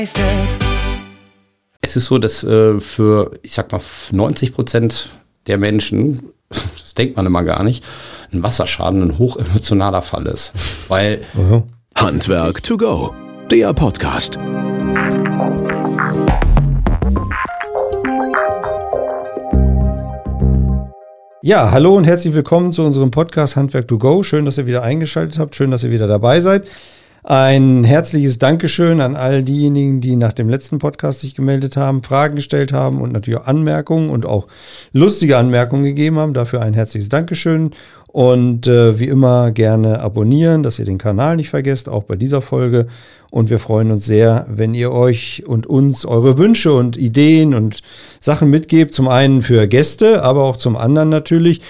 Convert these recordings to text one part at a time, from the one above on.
Es ist so, dass für, ich sag mal, 90% der Menschen, das denkt man immer gar nicht, ein Wasserschaden ein hochemotionaler Fall ist. Weil Handwerk to go, der Podcast. Ja, hallo und herzlich willkommen zu unserem Podcast Handwerk to go. Schön, dass ihr wieder eingeschaltet habt, schön, dass ihr wieder dabei seid. Ein herzliches Dankeschön an all diejenigen, die nach dem letzten Podcast sich gemeldet haben, Fragen gestellt haben und natürlich auch Anmerkungen und auch lustige Anmerkungen gegeben haben. Dafür ein herzliches Dankeschön und wie immer gerne abonnieren, dass ihr den Kanal nicht vergesst, auch bei dieser Folge. Und wir freuen uns sehr, wenn ihr euch und uns eure Wünsche und Ideen und Sachen mitgebt. Zum einen für Gäste, aber auch zum anderen natürlich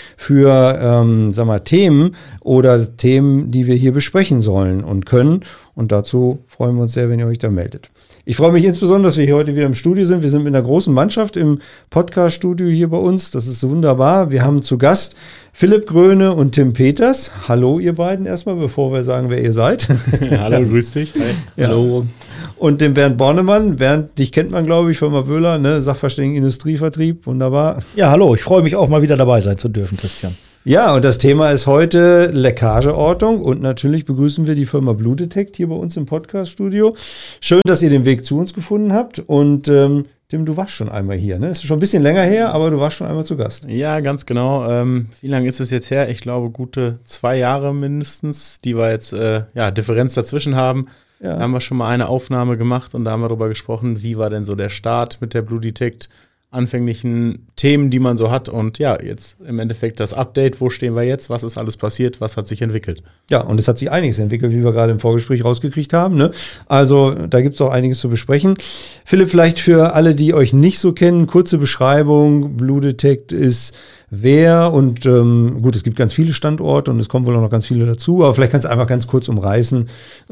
für Themen oder Themen, die wir hier besprechen sollen und können. Und dazu freuen wir uns sehr, wenn ihr euch da meldet. Ich freue mich insbesondere, dass wir hier heute wieder im Studio sind. Wir sind mit einer großen Mannschaft im Podcast-Studio hier bei uns. Das ist wunderbar. Wir haben zu Gast Philipp Gröne und Tim Peters. Hallo ihr beiden erstmal, bevor wir sagen, wer ihr seid. Hallo, grüß dich. Hi. Ja. Hallo. Und den Bernd Bornemann. Bernd, dich kennt man, glaube ich, Firma Wöhler, ne? Sachverständigen Industrievertrieb. Wunderbar. Ja, hallo. Ich freue mich auch mal wieder dabei sein zu dürfen, Christian. Ja, und das Thema ist heute Leckageortung und natürlich begrüßen wir die Firma Blue Detect hier bei uns im Podcast-Studio. Schön, dass ihr den Weg zu uns gefunden habt und Tim, du warst schon einmal hier, ne? Ist schon ein bisschen länger her, aber du warst schon einmal zu Gast. Ja, ganz genau. Wie lange ist es jetzt her? Ich glaube, gute 2 Jahre mindestens, die wir jetzt Differenz dazwischen haben. Ja. Da haben wir schon mal eine Aufnahme gemacht und da haben wir darüber gesprochen, wie war denn so der Start mit der Blue Detect, anfänglichen Themen, die man so hat und ja, jetzt im Endeffekt das Update, wo stehen wir jetzt, was ist alles passiert, was hat sich entwickelt. Ja, und es hat sich einiges entwickelt, wie wir gerade im Vorgespräch rausgekriegt haben, ne? Also da gibt es auch einiges zu besprechen. Philipp, vielleicht für alle, die euch nicht so kennen, kurze Beschreibung, Blue Detect ist wer und gut, es gibt ganz viele Standorte und es kommen wohl auch noch ganz viele dazu, aber vielleicht kannst du einfach ganz kurz umreißen,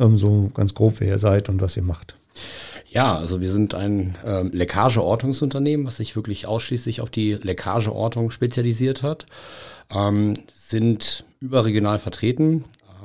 so ganz grob, wer ihr seid und was ihr macht. Ja, also wir sind ein Leckageortungsunternehmen, was sich wirklich ausschließlich auf die Leckageortung spezialisiert hat, sind überregional vertreten.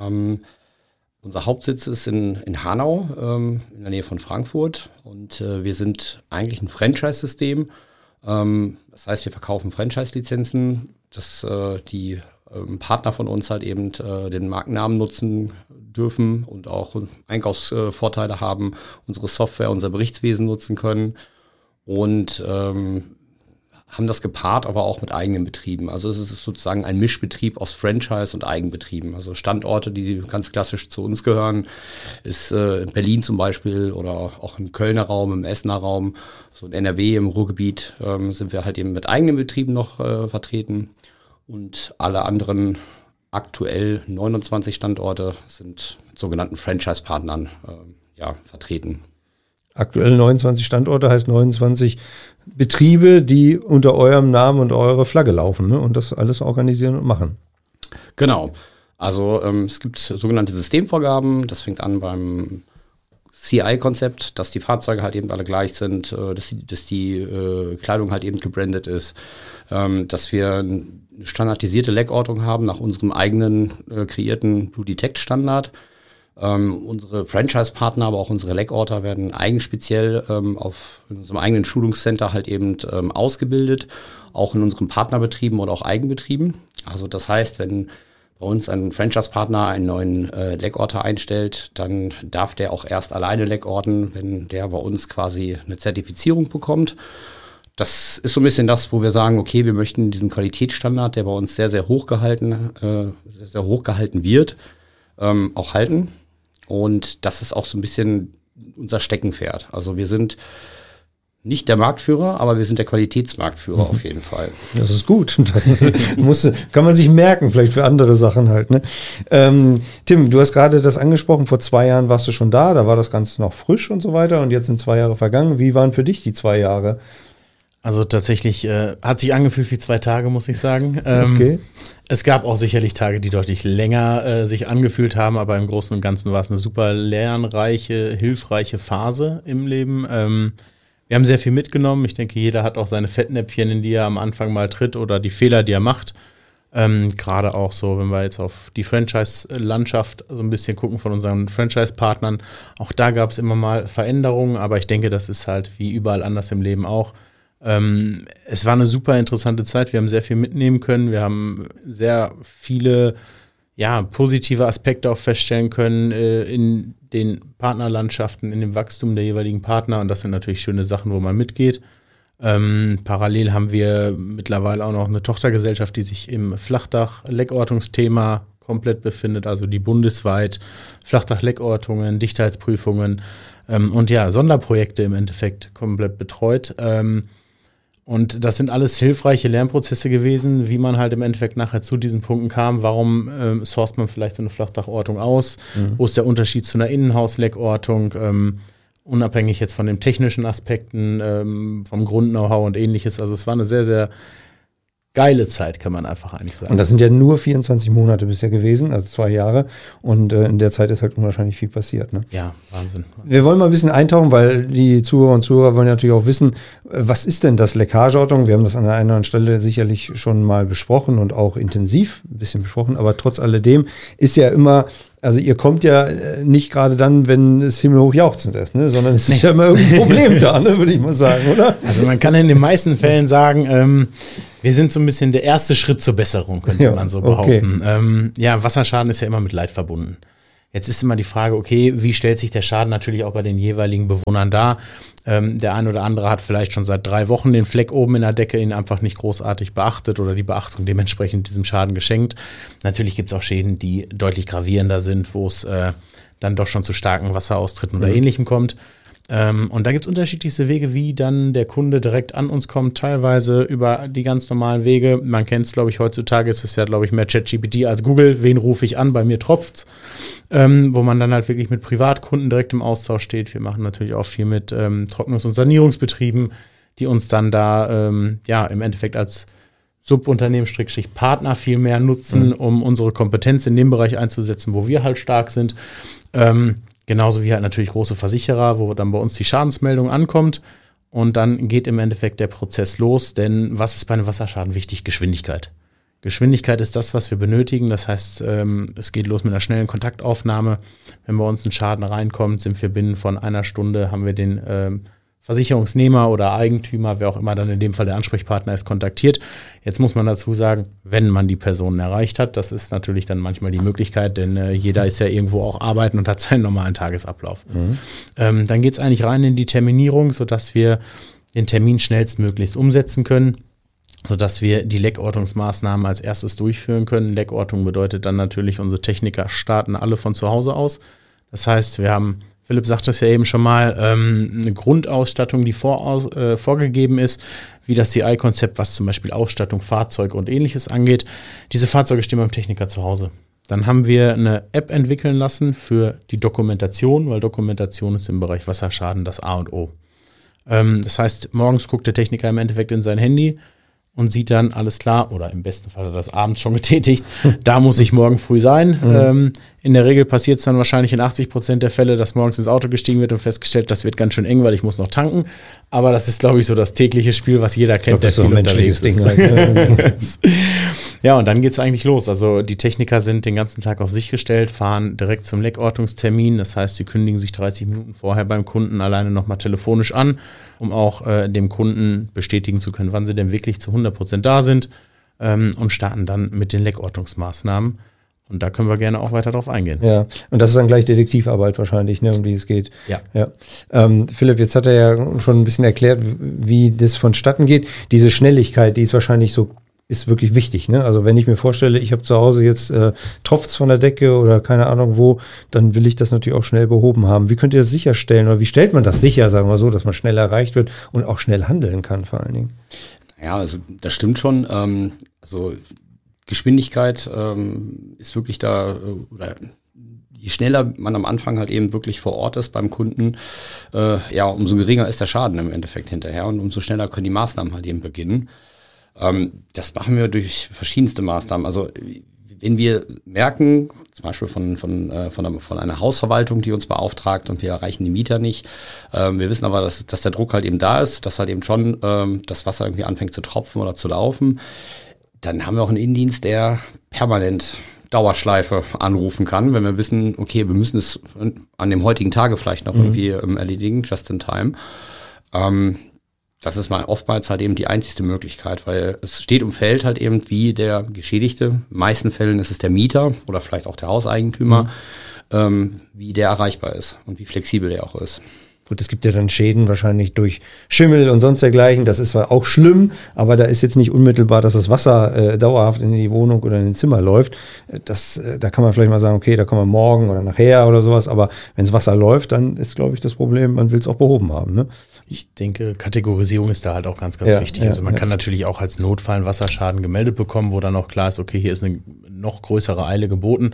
Unser Hauptsitz ist in Hanau, in der Nähe von Frankfurt und wir sind eigentlich ein Franchise-System. Das heißt, wir verkaufen Franchise-Lizenzen, dass die Partner von uns halt eben den Markennamen nutzen dürfen und auch Einkaufsvorteile haben, unsere Software, unser Berichtswesen nutzen können und haben das gepaart, aber auch mit eigenen Betrieben. Also es ist sozusagen ein Mischbetrieb aus Franchise und Eigenbetrieben. Also Standorte, die ganz klassisch zu uns gehören, ist in Berlin zum Beispiel oder auch im Kölner Raum, im Essener Raum, so in NRW, im Ruhrgebiet sind wir halt eben mit eigenen Betrieben noch vertreten. Und alle anderen aktuell 29 Standorte sind mit sogenannten Franchise-Partnern vertreten. Aktuell 29 Standorte heißt 29 Betriebe, die unter eurem Namen und eurer Flagge laufen, ne? Und das alles organisieren und machen. Genau. Also es gibt sogenannte Systemvorgaben. Das fängt an beim CI-Konzept, dass die Fahrzeuge halt eben alle gleich sind, dass die Kleidung halt eben gebrandet ist, dass wir eine standardisierte Leckortung haben nach unserem eigenen kreierten Blue Detect Standard. Unsere Franchise-Partner, aber auch unsere Leckorter werden eigenspeziell auf unserem eigenen Schulungscenter halt eben ausgebildet, auch in unseren Partnerbetrieben oder auch Eigenbetrieben. Also das heißt, wenn bei uns ein Franchise-Partner einen neuen Leckorter einstellt, dann darf der auch erst alleine leckorten, wenn der bei uns quasi eine Zertifizierung bekommt. Das ist so ein bisschen das, wo wir sagen, okay, wir möchten diesen Qualitätsstandard, der bei uns sehr, sehr hoch gehalten wird, auch halten. Und das ist auch so ein bisschen unser Steckenpferd. Also wir sind nicht der Marktführer, aber wir sind der Qualitätsmarktführer auf jeden Fall. Das ist gut. Das kann man sich merken, vielleicht für andere Sachen halt. Ne? Tim, du hast gerade das angesprochen, vor 2 Jahren warst du schon da war das Ganze noch frisch und so weiter und jetzt sind 2 Jahre vergangen. Wie waren für dich die 2 Jahre? Also tatsächlich hat sich angefühlt wie 2 Tage, muss ich sagen. Okay. Es gab auch sicherlich Tage, die deutlich länger sich angefühlt haben, aber im Großen und Ganzen war es eine super lernreiche, hilfreiche Phase im Leben. Wir haben sehr viel mitgenommen. Ich denke, jeder hat auch seine Fettnäpfchen, in die er am Anfang mal tritt oder die Fehler, die er macht. Gerade auch so, wenn wir jetzt auf die Franchise-Landschaft so ein bisschen gucken von unseren Franchise-Partnern, auch da gab es immer mal Veränderungen, aber ich denke, das ist halt wie überall anders im Leben auch. Es war eine super interessante Zeit, wir haben sehr viel mitnehmen können, wir haben sehr viele positive Aspekte auch feststellen können in den Partnerlandschaften, in dem Wachstum der jeweiligen Partner, und das sind natürlich schöne Sachen, wo man mitgeht. Parallel haben wir mittlerweile auch noch eine Tochtergesellschaft, die sich im Flachdach-Leckortungsthema komplett befindet, also die bundesweit Flachdach-Leckortungen, Dichtheitsprüfungen und Sonderprojekte im Endeffekt komplett betreut. Und das sind alles hilfreiche Lernprozesse gewesen, wie man halt im Endeffekt nachher zu diesen Punkten kam. Warum sourced man vielleicht so eine Flachdachortung aus? Wo ist der Unterschied zu einer Innenhaus-Leckortung? Unabhängig jetzt von den technischen Aspekten, vom Grund-Know-how und ähnliches. Also es war eine sehr, sehr geile Zeit, kann man einfach eigentlich sagen. Und das sind ja nur 24 Monate bisher gewesen, also 2 Jahre. Und in der Zeit ist halt unwahrscheinlich viel passiert. Ne? Ja, Wahnsinn. Wir wollen mal ein bisschen eintauchen, weil die Zuhörer und Zuhörer wollen natürlich auch wissen, was ist denn das Leckageortung? Wir haben das an der einen oder anderen Stelle sicherlich schon mal besprochen und auch intensiv ein bisschen besprochen. Aber trotz alledem ist ja immer, also ihr kommt ja nicht gerade dann, wenn es himmelhoch jauchzend ist, ne? Sondern es ist ja immer irgendein Problem da, ne? Würde ich mal sagen, oder? Also man kann in den meisten Fällen sagen, wir sind so ein bisschen der erste Schritt zur Besserung, könnte man so behaupten. Okay. Wasserschaden ist ja immer mit Leid verbunden. Jetzt ist immer die Frage, okay, wie stellt sich der Schaden natürlich auch bei den jeweiligen Bewohnern dar? Der ein oder andere hat vielleicht schon seit 3 Wochen den Fleck oben in der Decke, ihn einfach nicht großartig beachtet oder die Beachtung dementsprechend diesem Schaden geschenkt. Natürlich gibt es auch Schäden, die deutlich gravierender sind, wo es dann doch schon zu starken Wasseraustritten oder Ähnlichem kommt. Und da gibt es unterschiedlichste Wege, wie dann der Kunde direkt an uns kommt, teilweise über die ganz normalen Wege. Man kennt es, glaube ich, heutzutage ist es ja, glaube ich, mehr ChatGPT als Google. Wen rufe ich an? Bei mir tropft's. Wo man dann halt wirklich mit Privatkunden direkt im Austausch steht. Wir machen natürlich auch viel mit Trocknungs- und Sanierungsbetrieben, die uns dann da im Endeffekt als Subunternehmen-Partner viel mehr nutzen, um unsere Kompetenz in dem Bereich einzusetzen, wo wir halt stark sind. Genauso wie halt natürlich große Versicherer, wo dann bei uns die Schadensmeldung ankommt und dann geht im Endeffekt der Prozess los, denn was ist bei einem Wasserschaden wichtig? Geschwindigkeit. Geschwindigkeit ist das, was wir benötigen, das heißt, es geht los mit einer schnellen Kontaktaufnahme. Wenn bei uns ein Schaden reinkommt, sind wir binnen von 1 Stunde, haben wir den Versicherungsnehmer oder Eigentümer, wer auch immer dann in dem Fall der Ansprechpartner ist, kontaktiert. Jetzt muss man dazu sagen, wenn man die Personen erreicht hat, das ist natürlich dann manchmal die Möglichkeit, denn jeder ist ja irgendwo auch arbeiten und hat seinen normalen Tagesablauf. Dann geht es eigentlich rein in die Terminierung, sodass wir den Termin schnellstmöglichst umsetzen können, sodass wir die Leckortungsmaßnahmen als erstes durchführen können. Leckortung bedeutet dann natürlich, unsere Techniker starten alle von zu Hause aus. Das heißt, wir haben, Philipp sagt das ja eben schon mal, eine Grundausstattung, die vorgegeben ist, wie das CI-Konzept, was zum Beispiel Ausstattung, Fahrzeug und ähnliches angeht. Diese Fahrzeuge stehen beim Techniker zu Hause. Dann haben wir eine App entwickeln lassen für die Dokumentation, weil Dokumentation ist im Bereich Wasserschaden das A und O. Das heißt, morgens guckt der Techniker im Endeffekt in sein Handy und sieht dann, alles klar, oder im besten Fall hat er das abends schon getätigt, da muss ich morgen früh sein. In der Regel passiert es dann wahrscheinlich in 80% der Fälle, dass morgens ins Auto gestiegen wird und festgestellt, das wird ganz schön eng, weil ich muss noch tanken. Aber das ist, glaube ich, so das tägliche Spiel, was jeder kennt, der viel unterwegs ist. Ja, und dann geht es eigentlich los. Also die Techniker sind den ganzen Tag auf sich gestellt, fahren direkt zum Leckortungstermin. Das heißt, sie kündigen sich 30 Minuten vorher beim Kunden alleine nochmal telefonisch an, um auch dem Kunden bestätigen zu können, wann sie denn wirklich zu 100% da sind, und starten dann mit den Leckortungsmaßnahmen. Und da können wir gerne auch weiter drauf eingehen. Ja, und das ist dann gleich Detektivarbeit wahrscheinlich, ne, um die es geht. Ja. Philipp, jetzt hat er ja schon ein bisschen erklärt, wie das vonstatten geht. Diese Schnelligkeit, die ist wahrscheinlich so, ist wirklich wichtig, ne? Also wenn ich mir vorstelle, ich habe zu Hause jetzt tropft's von der Decke oder keine Ahnung wo, dann will ich das natürlich auch schnell behoben haben. Wie könnt ihr das sicherstellen oder wie stellt man das sicher, sagen wir so, dass man schnell erreicht wird und auch schnell handeln kann vor allen Dingen? Ja, also das stimmt schon. Also Geschwindigkeit ist wirklich da, oder je schneller man am Anfang halt eben wirklich vor Ort ist beim Kunden, umso geringer ist der Schaden im Endeffekt hinterher und umso schneller können die Maßnahmen halt eben beginnen. Das machen wir durch verschiedenste Maßnahmen. Also wenn wir merken, zum Beispiel von einer Hausverwaltung, die uns beauftragt und wir erreichen die Mieter nicht, wir wissen aber, dass der Druck halt eben da ist, dass halt eben schon das Wasser irgendwie anfängt zu tropfen oder zu laufen, dann haben wir auch einen Innendienst, der permanent Dauerschleife anrufen kann, wenn wir wissen, okay, wir müssen es an dem heutigen Tage vielleicht noch irgendwie erledigen, just in time. Das ist mal oftmals halt eben die einzigste Möglichkeit, weil es steht und fällt halt eben, wie der Geschädigte, in den meisten Fällen ist es der Mieter oder vielleicht auch der Hauseigentümer, wie der erreichbar ist und wie flexibel der auch ist. Gut, es gibt ja dann Schäden wahrscheinlich durch Schimmel und sonst dergleichen. Das ist zwar auch schlimm, aber da ist jetzt nicht unmittelbar, dass das Wasser dauerhaft in die Wohnung oder in den Zimmer läuft. Da kann man vielleicht mal sagen, okay, da kommen wir morgen oder nachher oder sowas. Aber wenn das Wasser läuft, dann ist, glaube ich, das Problem, man will es auch behoben haben. Ne? Ich denke, Kategorisierung ist da halt auch ganz wichtig. Also man kann natürlich auch als Notfall einen Wasserschaden gemeldet bekommen, wo dann auch klar ist, okay, hier ist eine noch größere Eile geboten.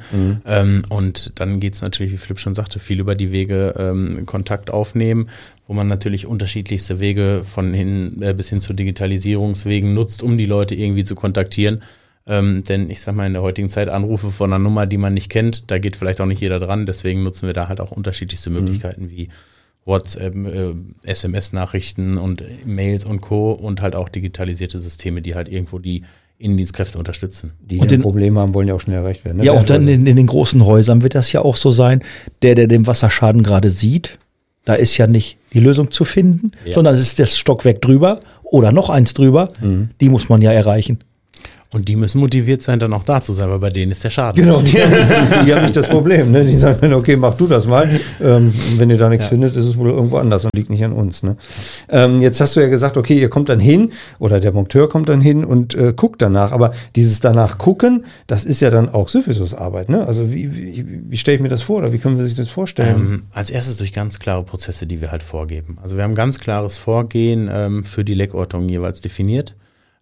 Und dann geht es natürlich, wie Philipp schon sagte, viel über die Wege Kontakt aufnehmen, wo man natürlich unterschiedlichste Wege bis hin zu Digitalisierungswegen nutzt, um die Leute irgendwie zu kontaktieren. Denn ich sag mal, in der heutigen Zeit Anrufe von einer Nummer, die man nicht kennt, da geht vielleicht auch nicht jeder dran. Deswegen nutzen wir da halt auch unterschiedlichste Möglichkeiten wie WhatsApp, SMS-Nachrichten und Mails und Co. und halt auch digitalisierte Systeme, die halt irgendwo die Innendienstkräfte unterstützen. Die ein Problem haben, wollen ja auch schnell erreicht werden. Ne? Ja, auch dann in den großen Häusern wird das ja auch so sein, der den Wasserschaden gerade sieht, da ist ja nicht die Lösung zu finden, sondern es ist das Stockwerk drüber oder noch eins drüber, die muss man ja erreichen. Und die müssen motiviert sein, dann auch da zu sein, weil bei denen ist der Schaden. Genau, die haben nicht das Problem. Ne? Die sagen dann, okay, mach du das mal. Wenn ihr da nichts findet, ist es wohl irgendwo anders und liegt nicht an uns. Ne? Jetzt hast du ja gesagt, okay, ihr kommt dann hin oder der Monteur kommt dann hin und guckt danach. Aber dieses danach gucken, das ist ja dann auch Sisyphus-Arbeit. Ne? Also wie stelle ich mir das vor oder wie können wir sich das vorstellen? Als erstes durch ganz klare Prozesse, die wir halt vorgeben. Also wir haben ganz klares Vorgehen für die Leckortung jeweils definiert.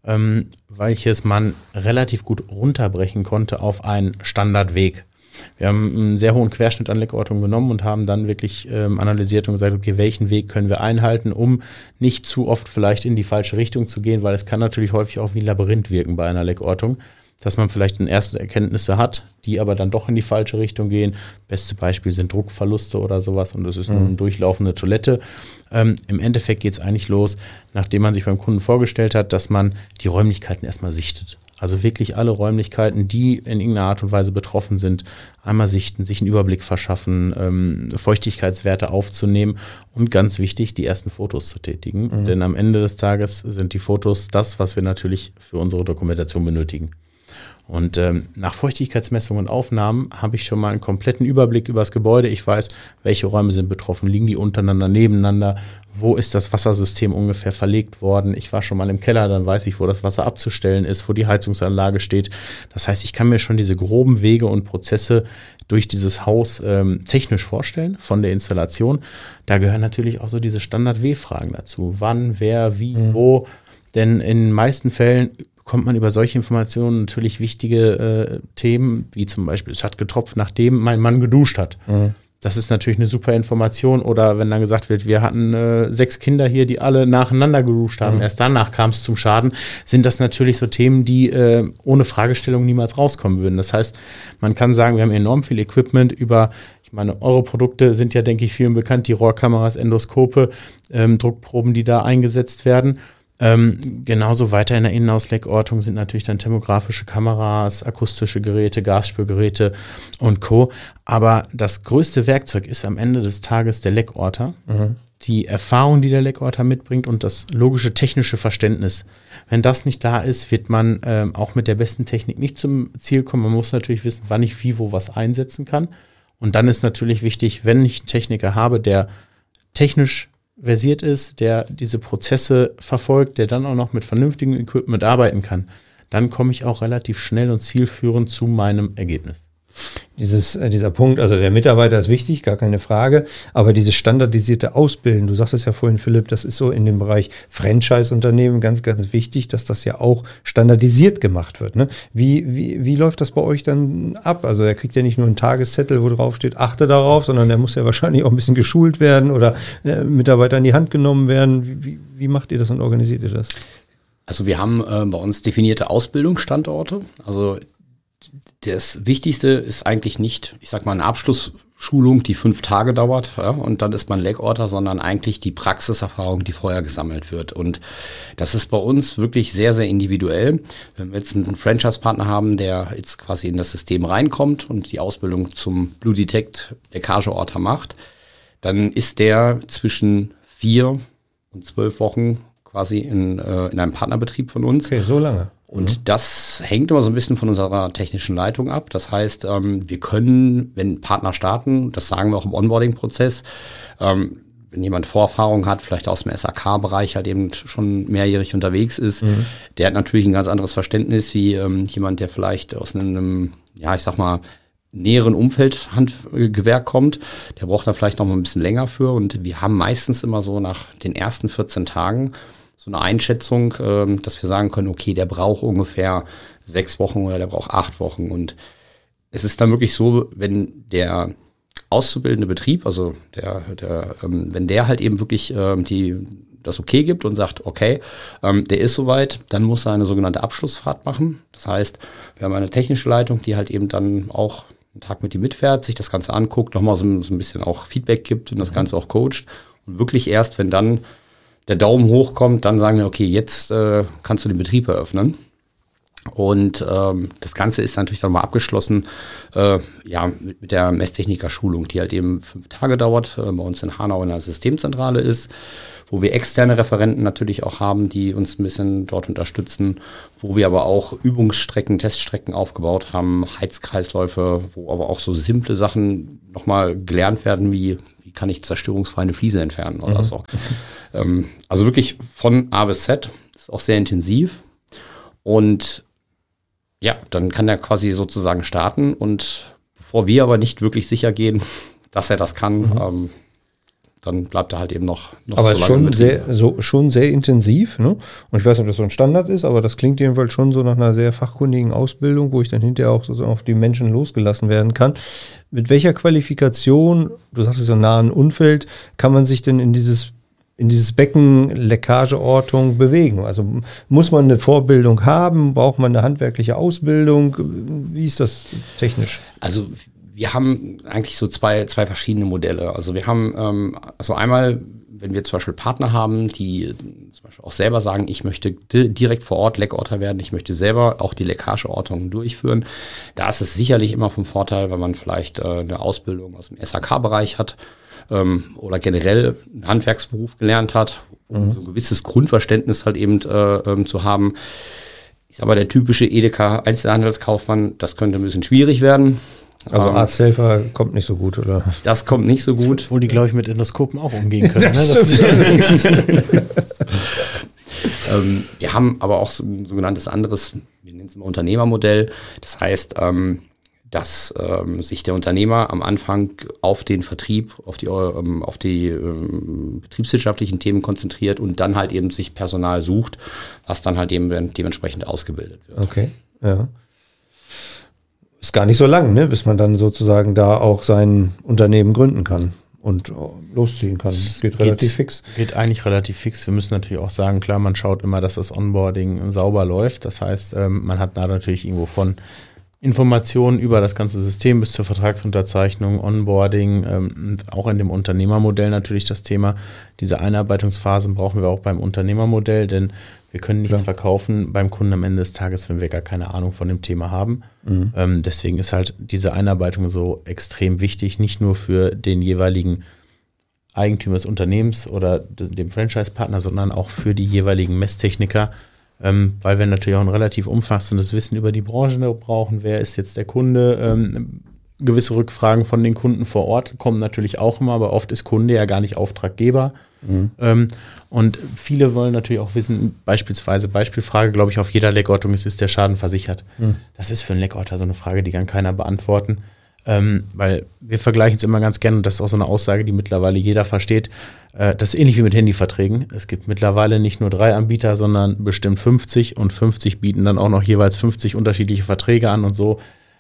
Welches man relativ gut runterbrechen konnte auf einen Standardweg. Wir haben einen sehr hohen Querschnitt an Leckortungen genommen und haben dann wirklich analysiert und gesagt, okay, welchen Weg können wir einhalten, um nicht zu oft vielleicht in die falsche Richtung zu gehen, weil es kann natürlich häufig auch wie ein Labyrinth wirken bei einer Leckortung, dass man vielleicht erste Erkenntnisse hat, die aber dann doch in die falsche Richtung gehen. Beste Beispiel sind Druckverluste oder sowas und das ist nur eine durchlaufende Toilette. Im Endeffekt geht es eigentlich los, nachdem man sich beim Kunden vorgestellt hat, dass man die Räumlichkeiten erstmal sichtet. Also wirklich alle Räumlichkeiten, die in irgendeiner Art und Weise betroffen sind, einmal sichten, sich einen Überblick verschaffen, Feuchtigkeitswerte aufzunehmen und ganz wichtig, die ersten Fotos zu tätigen. Denn am Ende des Tages sind die Fotos das, was wir natürlich für unsere Dokumentation benötigen. Und nach Feuchtigkeitsmessungen und Aufnahmen habe ich schon mal einen kompletten Überblick über das Gebäude. Ich weiß, welche Räume sind betroffen, liegen die untereinander, nebeneinander, wo ist das Wassersystem ungefähr verlegt worden. Ich war schon mal im Keller, dann weiß ich, wo das Wasser abzustellen ist, wo die Heizungsanlage steht. Das heißt, ich kann mir schon diese groben Wege und Prozesse durch dieses Haus technisch vorstellen, von der Installation. Da gehören natürlich auch so diese Standard-W-Fragen dazu. Wann, wer, wie, wo. Denn in den meisten Fällen kommt man über solche Informationen natürlich wichtige Themen, wie zum Beispiel, es hat getropft, nachdem mein Mann geduscht hat. Das ist natürlich eine super Information. Oder wenn dann gesagt wird, wir hatten 6 Kinder hier, die alle nacheinander geduscht haben, erst danach kam es zum Schaden, sind das natürlich so Themen, die ohne Fragestellung niemals rauskommen würden. Das heißt, man kann sagen, wir haben enorm viel Equipment über, ich meine, eure Produkte sind ja, denke ich, vielen bekannt, die Rohrkameras, Endoskope, Druckproben, die da eingesetzt werden. Genauso weiter in der Innenausleckortung sind natürlich dann thermografische Kameras, akustische Geräte, Gasspürgeräte und Co. Aber das größte Werkzeug ist am Ende des Tages der Leckorter. Die Erfahrung, die der Leckorter mitbringt und das logische technische Verständnis. Wenn das nicht da ist, wird man auch mit der besten Technik nicht zum Ziel kommen. Man muss natürlich wissen, wann ich wie wo was einsetzen kann. Und dann ist natürlich wichtig, wenn ich einen Techniker habe, der technisch versiert ist, der diese Prozesse verfolgt, der dann auch noch mit vernünftigem Equipment arbeiten kann, dann komme ich auch relativ schnell und zielführend zu meinem Ergebnis. Dieser Punkt, also der Mitarbeiter ist wichtig, gar keine Frage, aber dieses standardisierte Ausbilden, du sagtest ja vorhin, Philipp, das ist so in dem Bereich Franchise-Unternehmen ganz, ganz wichtig, dass das ja auch standardisiert gemacht wird. Ne? Wie läuft das bei euch dann ab? Also er kriegt ja nicht nur einen Tageszettel, wo drauf steht, achte darauf, sondern der muss ja wahrscheinlich auch ein bisschen geschult werden oder Mitarbeiter in die Hand genommen werden. Wie macht ihr das und organisiert ihr das? Also wir haben bei uns definierte Ausbildungsstandorte, also das Wichtigste ist eigentlich nicht, ich sag mal, eine Abschlussschule Schulung, die 5 Tage dauert, ja, und dann ist man Leg-Orter, sondern eigentlich die Praxiserfahrung, die vorher gesammelt wird. Und das ist bei uns wirklich sehr, sehr individuell. Wenn wir jetzt einen Franchise-Partner haben, der jetzt quasi in das System reinkommt und die Ausbildung zum Blue Detect Leckageorter macht, dann ist der zwischen 4 und 12 Wochen quasi in einem Partnerbetrieb von uns. Okay, so lange. Und das hängt immer so ein bisschen von unserer technischen Leitung ab. Das heißt, wir können, wenn Partner starten, das sagen wir auch im Onboarding-Prozess, wenn jemand Vorerfahrung hat, vielleicht aus dem SAK-Bereich halt eben schon mehrjährig unterwegs ist, der hat natürlich ein ganz anderes Verständnis wie jemand, der vielleicht aus einem, ja, ich sag mal, näheren Umfeld Handgewerk kommt. Der braucht da vielleicht noch mal ein bisschen länger für. Und wir haben meistens immer so nach den ersten 14 Tagen so eine Einschätzung, dass wir sagen können, okay, der braucht ungefähr 6 Wochen oder der braucht 8 Wochen. Und es ist dann wirklich so, wenn der auszubildende Betrieb, also wenn der halt eben wirklich das okay gibt und sagt, okay, der ist soweit, dann muss er eine sogenannte Abschlussfahrt machen. Das heißt, wir haben eine technische Leitung, die halt eben dann auch einen Tag mit ihm mitfährt, sich das Ganze anguckt, nochmal so ein bisschen auch Feedback gibt und das Ganze auch coacht. Und wirklich erst, wenn dann der Daumen hochkommt, dann sagen wir, okay, jetzt kannst du den Betrieb eröffnen. Und das Ganze ist natürlich dann mal abgeschlossen mit der Messtechniker-Schulung, die halt eben 5 Tage dauert, bei uns in Hanau in der Systemzentrale ist, wo wir externe Referenten natürlich auch haben, die uns ein bisschen dort unterstützen, wo wir aber auch Übungsstrecken, Teststrecken aufgebaut haben, Heizkreisläufe, wo aber auch so simple Sachen nochmal gelernt werden, wie kann ich zerstörungsfrei eine Fliese entfernen oder so. Also wirklich von A bis Z, ist auch sehr intensiv. Und ja, dann kann er quasi sozusagen starten. Und bevor wir aber nicht wirklich sicher gehen, dass er das kann, dann bleibt er halt eben noch aber so lange schon sehr intensiv, ne? Und ich weiß nicht, ob das so ein Standard ist, aber das klingt jedenfalls schon so nach einer sehr fachkundigen Ausbildung, wo ich dann hinterher auch sozusagen auf die Menschen losgelassen werden kann. Mit welcher Qualifikation, du sagtest so nah an Umfeld, kann man sich denn in dieses Becken Leckageortung bewegen? Also muss man eine Vorbildung haben? Braucht man eine handwerkliche Ausbildung? Wie ist das technisch? Also wir haben eigentlich so zwei verschiedene Modelle. Also wir haben also einmal, wenn wir zum Beispiel Partner haben, die zum Beispiel auch selber sagen, ich möchte direkt vor Ort Leckorter werden, ich möchte selber auch die Leckageortung durchführen. Da ist es sicherlich immer vom Vorteil, wenn man vielleicht eine Ausbildung aus dem SAK-Bereich hat oder generell einen Handwerksberuf gelernt hat, um so ein gewisses Grundverständnis halt eben zu haben. Ich sag mal, der typische Edeka-Einzelhandelskaufmann, das könnte ein bisschen schwierig werden. Also Arzthelfer kommt nicht so gut, oder? Das kommt nicht so gut. Obwohl die, glaube ich, mit Endoskopen auch umgehen können. Ne? Wir haben aber auch so ein sogenanntes anderes, wir nennen es mal Unternehmermodell. Das heißt, dass sich der Unternehmer am Anfang auf den Vertrieb, auf die betriebswirtschaftlichen Themen konzentriert und dann halt eben sich Personal sucht, was dann halt eben dementsprechend ausgebildet wird. Okay, ja. Ist gar nicht so lang, ne, bis man dann sozusagen da auch sein Unternehmen gründen kann und losziehen kann. Geht relativ fix. Geht eigentlich relativ fix. Wir müssen natürlich auch sagen, klar, man schaut immer, dass das Onboarding sauber läuft. Das heißt, man hat da natürlich irgendwo von Informationen über das ganze System bis zur Vertragsunterzeichnung, Onboarding, und auch in dem Unternehmermodell natürlich das Thema. Diese Einarbeitungsphasen brauchen wir auch beim Unternehmermodell, denn wir können nichts verkaufen beim Kunden am Ende des Tages, wenn wir gar keine Ahnung von dem Thema haben. Deswegen ist halt diese Einarbeitung so extrem wichtig, nicht nur für den jeweiligen Eigentümer des Unternehmens oder dem Franchise-Partner, sondern auch für die jeweiligen Messtechniker, weil wir natürlich auch ein relativ umfassendes Wissen über die Branche brauchen. Wer ist jetzt der Kunde? Gewisse Rückfragen von den Kunden vor Ort kommen natürlich auch immer, aber oft ist Kunde ja gar nicht Auftraggeber. Und viele wollen natürlich auch wissen, Beispielfrage, glaube ich, auf jeder Leckortung ist der Schaden versichert. Das ist für einen Leckorter so eine Frage, die kann keiner beantworten. Weil wir vergleichen es immer ganz gerne, und das ist auch so eine Aussage, die mittlerweile jeder versteht. Das ist ähnlich wie mit Handyverträgen. Es gibt mittlerweile nicht nur 3 Anbieter, sondern bestimmt 50 und 50 bieten dann auch noch jeweils 50 unterschiedliche Verträge an und so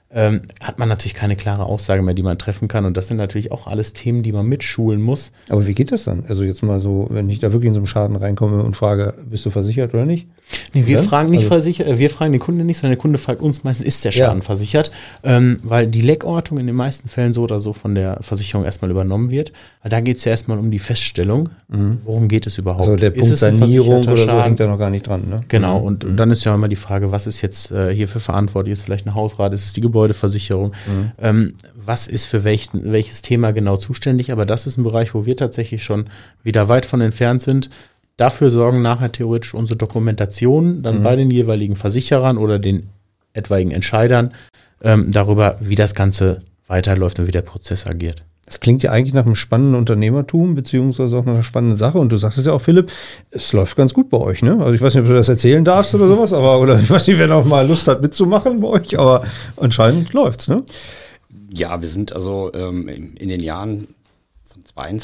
hat man natürlich keine klare Aussage mehr, die man treffen kann. Und das sind natürlich auch alles Themen, die man mitschulen muss. Aber wie geht das dann? Also jetzt mal so, wenn ich da wirklich in so einen Schaden reinkomme und frage, bist du versichert oder nicht? Nee, wir fragen nicht versichert, wir fragen den Kunden nicht, sondern der Kunde fragt uns meistens, ist der Schaden versichert? Weil die Leckortung in den meisten Fällen so oder so von der Versicherung erstmal übernommen wird. Weil da geht es ja erstmal um die Feststellung, worum geht es überhaupt? Also der Punkt Sanierung oder so hängt da noch gar nicht dran, ne? Genau, und dann ist ja immer die Frage, was ist jetzt hier für verantwortlich? Ist vielleicht ein Hausrat, ist es die Gebäudeversicherung? Was ist für welches Thema genau zuständig? Aber das ist ein Bereich, wo wir tatsächlich schon wieder weit von entfernt sind. Dafür sorgen nachher theoretisch unsere Dokumentationen dann bei den jeweiligen Versicherern oder den etwaigen Entscheidern darüber, wie das Ganze weiterläuft und wie der Prozess agiert. Das klingt ja eigentlich nach einem spannenden Unternehmertum, beziehungsweise auch nach einer spannenden Sache. Und du sagtest ja auch, Philipp, es läuft ganz gut bei euch, ne? Also ich weiß nicht, ob du das erzählen darfst oder sowas, oder ich weiß nicht, wer noch mal Lust hat mitzumachen bei euch, aber anscheinend läuft's, ne? Ja, wir sind also in den Jahren von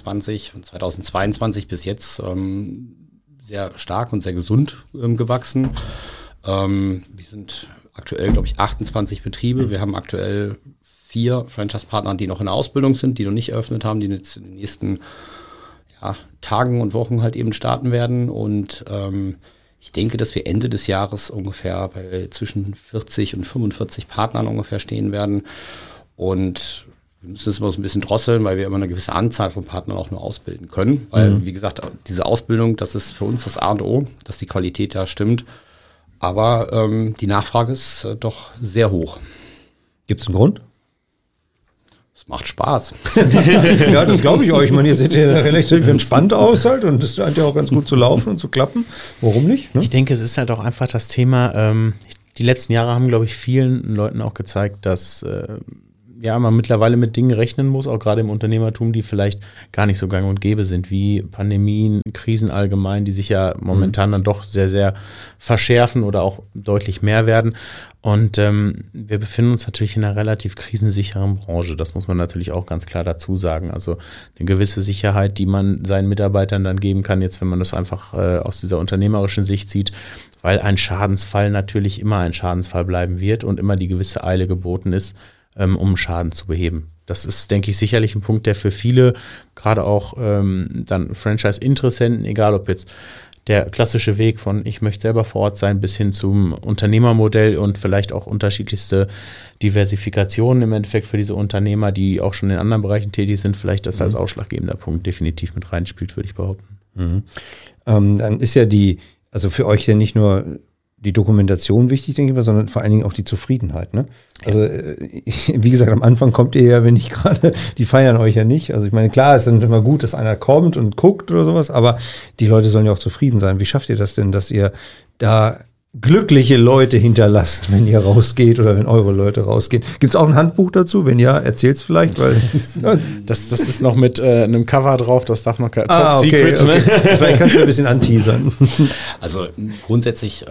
2022 bis jetzt sehr stark und sehr gesund gewachsen. Wir sind aktuell, glaube ich, 28 Betriebe. Wir haben aktuell 4 Franchise-Partner, die noch in der Ausbildung sind, die noch nicht eröffnet haben, die jetzt in den nächsten Tagen und Wochen halt eben starten werden. Und ich denke, dass wir Ende des Jahres ungefähr bei zwischen 40 und 45 Partnern ungefähr stehen werden. Und wir müssen es immer so ein bisschen drosseln, weil wir immer eine gewisse Anzahl von Partnern auch nur ausbilden können. Weil, wie gesagt, diese Ausbildung, das ist für uns das A und O, dass die Qualität da stimmt. Aber die Nachfrage ist doch sehr hoch. Gibt es einen Grund? Es macht Spaß. Ja, das glaube ich euch. Ich meine, ihr seht ja relativ entspannt aus halt und es scheint ja auch ganz gut zu laufen und zu klappen. Warum nicht? Ne? Ich denke, es ist halt auch einfach das Thema, die letzten Jahre haben, glaube ich, vielen Leuten auch gezeigt, dass man mittlerweile mit Dingen rechnen muss, auch gerade im Unternehmertum, die vielleicht gar nicht so gang und gäbe sind, wie Pandemien, Krisen allgemein, die sich ja momentan dann doch sehr, sehr verschärfen oder auch deutlich mehr werden. Und wir befinden uns natürlich in einer relativ krisensicheren Branche. Das muss man natürlich auch ganz klar dazu sagen. Also eine gewisse Sicherheit, die man seinen Mitarbeitern dann geben kann, jetzt wenn man das einfach aus dieser unternehmerischen Sicht sieht, weil ein Schadensfall natürlich immer ein Schadensfall bleiben wird und immer die gewisse Eile geboten ist, um Schaden zu beheben. Das ist, denke ich, sicherlich ein Punkt, der für viele, gerade auch dann Franchise-Interessenten, egal ob jetzt der klassische Weg von ich möchte selber vor Ort sein, bis hin zum Unternehmermodell und vielleicht auch unterschiedlichste Diversifikationen im Endeffekt für diese Unternehmer, die auch schon in anderen Bereichen tätig sind, vielleicht das als ausschlaggebender Punkt definitiv mit reinspielt, würde ich behaupten. Dann ist ja also für euch ja nicht nur die Dokumentation wichtig, denke ich mal, sondern vor allen Dingen auch die Zufriedenheit, ne? Also, wie gesagt, am Anfang kommt ihr ja, wenn nicht gerade, die feiern euch ja nicht. Also ich meine, klar, es ist dann immer gut, dass einer kommt und guckt oder sowas, aber die Leute sollen ja auch zufrieden sein. Wie schafft ihr das denn, dass ihr da glückliche Leute hinterlasst, wenn ihr rausgeht oder wenn eure Leute rausgehen? Gibt es auch ein Handbuch dazu? Wenn ja, erzähl's vielleicht, weil das ist noch mit einem Cover drauf, das darf noch kein Top Secret. Okay. Ne? Vielleicht kannst du ein bisschen anteasern. Also grundsätzlich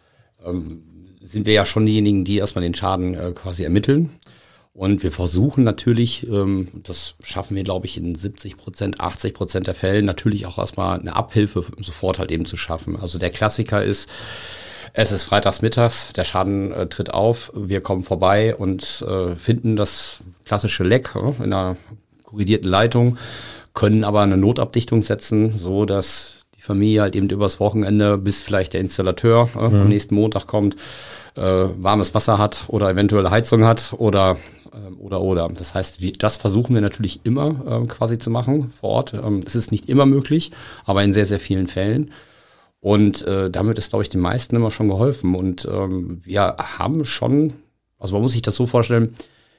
sind wir ja schon diejenigen, die erstmal den Schaden quasi ermitteln. Und wir versuchen natürlich, das schaffen wir, glaube ich, in 70%, 80% der Fällen, natürlich auch erstmal eine Abhilfe sofort halt eben zu schaffen. Also der Klassiker ist, es ist freitags mittags, der Schaden tritt auf, wir kommen vorbei und finden das klassische Leck in einer korrigierten Leitung, können aber eine Notabdichtung setzen, so dass die Familie halt eben übers Wochenende, bis vielleicht der Installateur am nächsten Montag kommt, warmes Wasser hat oder eventuell Heizung hat oder. Das heißt, das versuchen wir natürlich immer quasi zu machen vor Ort. Es ist nicht immer möglich, aber in sehr, sehr vielen Fällen. Und damit ist, glaube ich, den meisten immer schon geholfen. Und wir haben schon, also man muss sich das so vorstellen,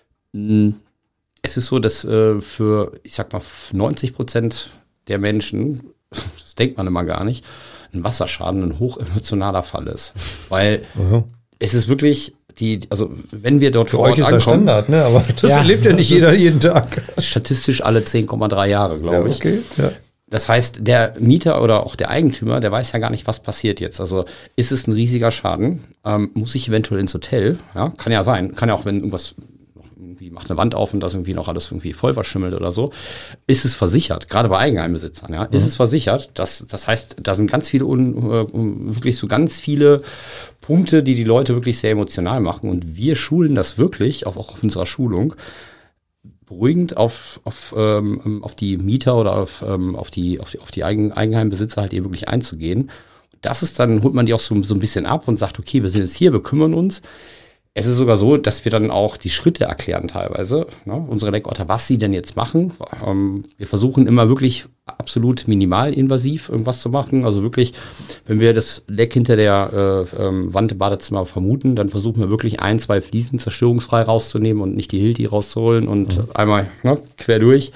es ist so, dass für, ich sag mal, 90% der Menschen, das denkt man immer gar nicht, ein Wasserschaden ein hochemotionaler Fall ist. Weil es ist wirklich, also wenn wir dort für vor Ort ankommen. Für euch ist das Standard, ne? Aber das erlebt ja nicht jeder jeden Tag. Statistisch alle 10,3 Jahre, glaube ich. Okay, ja. Das heißt, der Mieter oder auch der Eigentümer, der weiß ja gar nicht, was passiert jetzt. Also ist es ein riesiger Schaden? Muss ich eventuell ins Hotel? Ja, kann ja sein. Kann ja auch, wenn irgendwas irgendwie macht eine Wand auf und das irgendwie noch alles irgendwie voll verschimmelt oder so, ist es versichert, gerade bei Eigenheimbesitzern, ja, ist es versichert. Das heißt, da sind ganz viele, wirklich so ganz viele Punkte, die Leute wirklich sehr emotional machen und wir schulen das wirklich, auch auf unserer Schulung, beruhigend auf die Mieter oder auf die Eigenheimbesitzer halt eben wirklich einzugehen. Das ist dann, holt man die auch so ein bisschen ab und sagt, okay, wir sind jetzt hier, wir kümmern uns. Es ist sogar so, dass wir dann auch die Schritte erklären teilweise, ne, unsere Leckorter, was sie denn jetzt machen. Wir versuchen immer wirklich absolut minimalinvasiv irgendwas zu machen. Also wirklich, wenn wir das Leck hinter der Wand im Badezimmer vermuten, dann versuchen wir wirklich 1, 2 Fliesen zerstörungsfrei rauszunehmen und nicht die Hilti rauszuholen und einmal quer durch.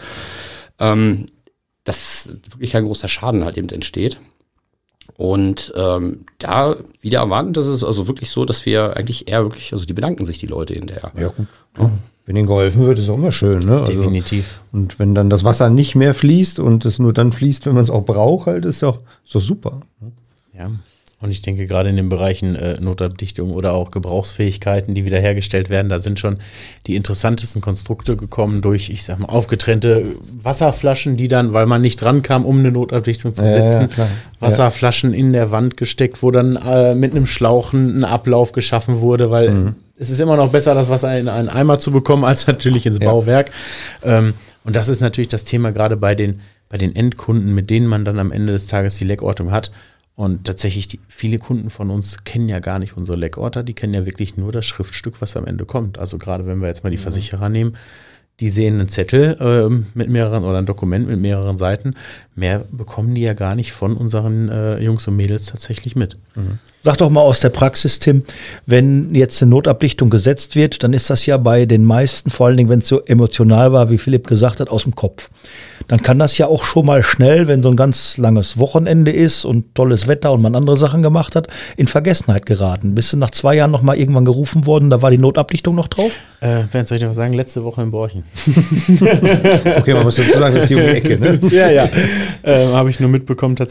Dass wirklich kein großer Schaden halt eben entsteht. Und da wieder erwarten, das ist also wirklich so, dass wir eigentlich eher wirklich, also die bedanken sich die Leute hinterher. Ja, gut. Ja. Wenn ihnen geholfen wird, ist auch immer schön, ne? Definitiv. Also, und wenn dann das Wasser nicht mehr fließt und es nur dann fließt, wenn man es auch braucht, halt, ist doch super. Ja. Und ich denke, gerade in den Bereichen Notabdichtung oder auch Gebrauchsfähigkeiten, die wiederhergestellt werden, da sind schon die interessantesten Konstrukte gekommen durch, ich sag mal, aufgetrennte Wasserflaschen, die dann, weil man nicht rankam, um eine Notabdichtung zu setzen, Wasserflaschen in der Wand gesteckt, wo dann mit einem Schlauch ein Ablauf geschaffen wurde, weil es ist immer noch besser, das Wasser in einen Eimer zu bekommen, als natürlich ins Bauwerk. Und das ist natürlich das Thema gerade bei den Endkunden, mit denen man dann am Ende des Tages die Leckortung hat. Und tatsächlich, viele Kunden von uns kennen ja gar nicht unsere Leckorter, die kennen ja wirklich nur das Schriftstück, was am Ende kommt. Also gerade wenn wir jetzt mal die Versicherer nehmen, die sehen einen Zettel mit mehreren oder ein Dokument mit mehreren Seiten. Mehr bekommen die ja gar nicht von unseren Jungs und Mädels tatsächlich mit. Sag doch mal aus der Praxis, Tim, wenn jetzt eine Notabdichtung gesetzt wird, dann ist das ja bei den meisten, vor allen Dingen, wenn es so emotional war, wie Philipp gesagt hat, aus dem Kopf. Dann kann das ja auch schon mal schnell, wenn so ein ganz langes Wochenende ist und tolles Wetter und man andere Sachen gemacht hat, in Vergessenheit geraten. Bist du nach 2 Jahren noch mal irgendwann gerufen worden, da war die Notabdichtung noch drauf? Wer soll ich noch sagen? Letzte Woche in Borchen. Okay, man muss dazu sagen, das ist die um die Ecke, ne? Ja. Habe ich nur mitbekommen, tatsächlich.